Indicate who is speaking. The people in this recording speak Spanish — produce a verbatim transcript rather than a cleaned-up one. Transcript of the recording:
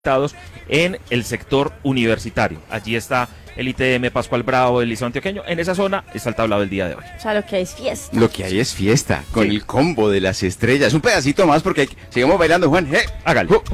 Speaker 1: en el sector universitario. Allí está el I T M, Pascual Bravo, el Liceo Antioqueño. En esa zona está el tablado del día de hoy.
Speaker 2: O sea, lo que hay es fiesta.
Speaker 3: Lo que hay es fiesta, con
Speaker 1: Sí.
Speaker 3: el combo de las estrellas. Un pedacito más porque hay que- sigamos bailando, Juan. ¡Eh!
Speaker 1: Hágale.